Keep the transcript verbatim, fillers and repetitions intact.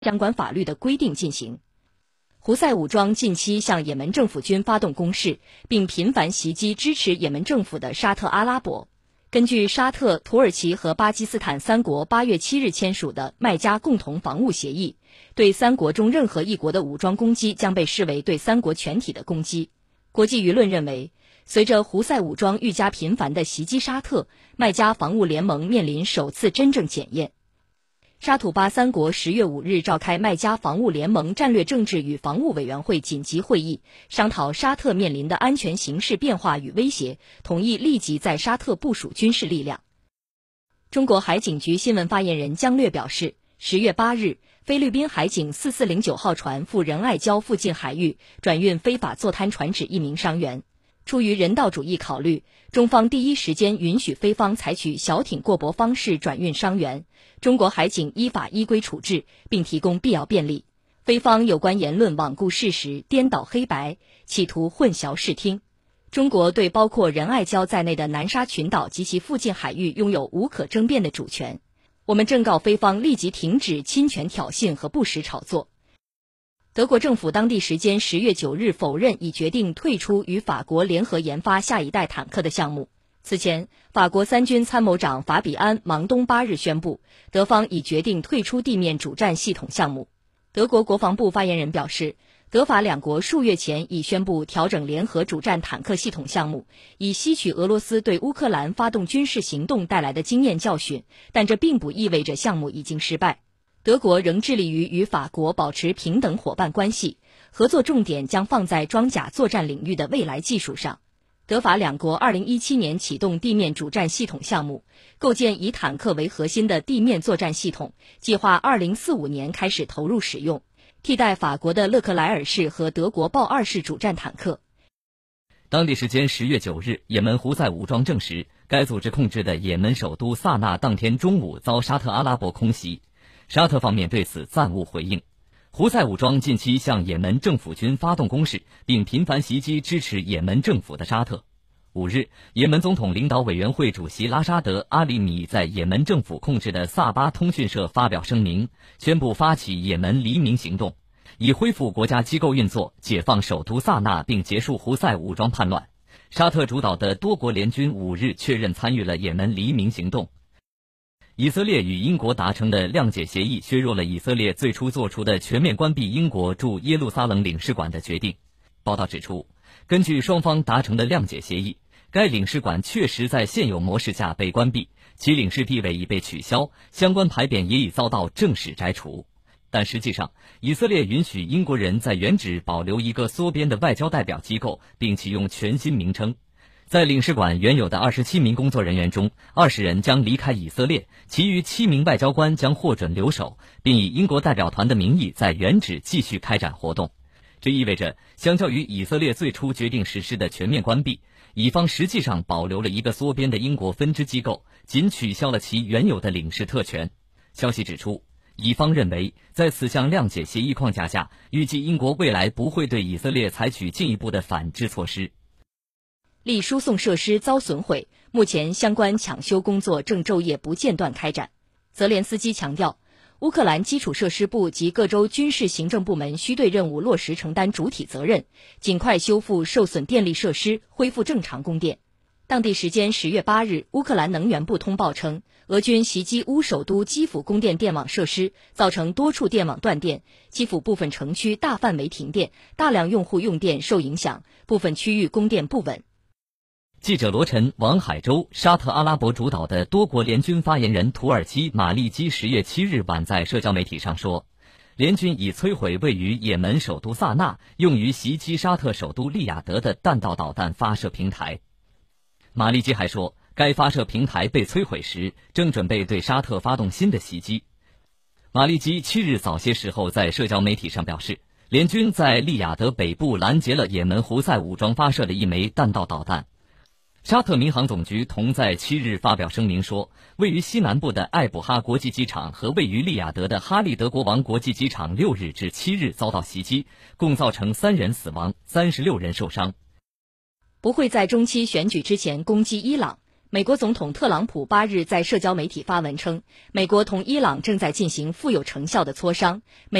相关法律的规定进行。胡塞武装近期向也门政府军发动攻势，并频繁袭击支持也门政府的沙特阿拉伯。根据沙特、土耳其和巴基斯坦三国八月七日签署的麦加共同防务协议，对三国中任何一国的武装攻击将被视为对三国全体的攻击。国际舆论认为，随着胡塞武装愈加频繁地袭击沙特，麦加防务联盟面临首次真正检验。沙土巴三国十月五日召开麦加防务联盟战略政治与防务委员会紧急会议，商讨沙特面临的安全形势变化与威胁，同意立即在沙特部署军事力量。中国海警局新闻发言人姜略表示，十月八日，菲律宾海警四四零九号船赴仁爱礁附近海域转运非法坐滩船只一名伤员。出于人道主义考虑，中方第一时间允许菲方采取小艇过驳方式转运伤员，中国海警依法依规处置，并提供必要便利。菲方有关言论罔顾事实、颠倒黑白，企图混淆视听。中国对包括仁爱礁在内的南沙群岛及其附近海域拥有无可争辩的主权。我们正告菲方立即停止侵权挑衅和不实炒作。德国政府当地时间十月九日否认已决定退出与法国联合研发下一代坦克的项目。此前，法国三军参谋长法比安·芒东八日宣布，德方已决定退出地面主战系统项目。德国国防部发言人表示，德法两国数月前已宣布调整联合主战坦克系统项目，以吸取俄罗斯对乌克兰发动军事行动带来的经验教训，但这并不意味着项目已经失败。德国仍致力于与法国保持平等伙伴关系，合作重点将放在装甲作战领域的未来技术上。德法两国二零一七年启动地面主战系统项目，构建以坦克为核心的地面作战系统，计划二零四五年开始投入使用，替代法国的勒克莱尔式和德国豹二式主战坦克。 当地时间十月九日，也门胡塞武装证实，该组织控制的也门首都萨那当天中午遭沙特阿拉伯空袭。沙特方面对此暂无回应。胡塞武装近期向也门政府军发动攻势，并频繁袭击支持也门政府的沙特。五日，也门总统领导委员会主席拉沙德·阿里米在也门政府控制的萨巴通讯社发表声明，宣布发起也门黎明行动，以恢复国家机构运作，解放首都萨那，并结束胡塞武装叛乱。沙特主导的多国联军五日确认参与了也门黎明行动。以色列与英国达成的谅解协议削弱了以色列最初做出的全面关闭英国驻耶路撒冷领事馆的决定。报道指出，根据双方达成的谅解协议，该领事馆确实在现有模式下被关闭，其领事地位已被取消，相关牌匾也已遭到正式摘除。但实际上，以色列允许英国人在原址保留一个缩编的外交代表机构，并启用全新名称。在领事馆原有的二十七名工作人员中，二十人将离开以色列，其余七名外交官将获准留守，并以英国代表团的名义在原址继续开展活动。这意味着，相较于以色列最初决定实施的全面关闭，以方实际上保留了一个缩编的英国分支机构，仅取消了其原有的领事特权。消息指出，以方认为，在此项谅解协议框架下，预计英国未来不会对以色列采取进一步的反制措施。 力输送设施遭损毁，目前相关抢修工作正昼夜不间断开展。泽连斯基强调，乌克兰基础设施部及各州军事行政部门需对任务落实承担主体责任，尽快修复受损电力设施，恢复正常供电。当地时间十月八日，乌克兰能源部通报称，俄军袭击乌首都基辅供电电网设施，造成多处电网断电，基辅部分城区大范围停电，大量用户用电受影响，部分区域供电不稳。 记者罗晨、王海洲，沙特阿拉伯主导的多国联军发言人土耳其马利基十月七日晚在社交媒体上说，联军已摧毁位于也门首都萨那用于袭击沙特首都利雅得的弹道导弹发射平台。马利基还说，该发射平台被摧毁时，正准备对沙特发动新的袭击。马利基七日早些时候在社交媒体上表示，联军在利雅得北部拦截了也门胡塞武装发射的一枚弹道导弹。沙特民航总局同在七日发表声明说，位于西南部的艾卜哈国际机场和位于利雅得的哈利德国王国际机场六日至七日遭到袭击，共造成三人死亡，三十六人受伤。 不会在中期选举之前攻击伊朗。 美国总统特朗普八日在社交媒体发文称，美国同伊朗正在进行富有成效的磋商。美